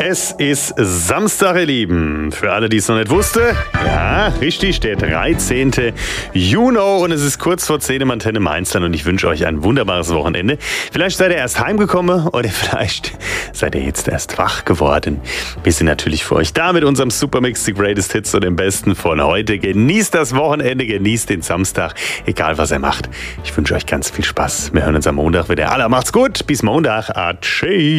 Es ist Samstag, ihr Lieben. Für alle, die es noch nicht wussten, ja, richtig, der 13. Juni und es ist kurz vor 10 im Antenne Mainzland und ich wünsche euch ein wunderbares Wochenende. Vielleicht seid ihr erst heimgekommen oder vielleicht seid ihr jetzt erst wach geworden. Wir sind natürlich für euch da mit unserem Supermix, The Greatest Hits und dem Besten von heute. Genießt das Wochenende, genießt den Samstag, egal was ihr macht. Ich wünsche euch ganz viel Spaß. Wir hören uns am Montag wieder. Macht's gut, bis Montag. Tschüss.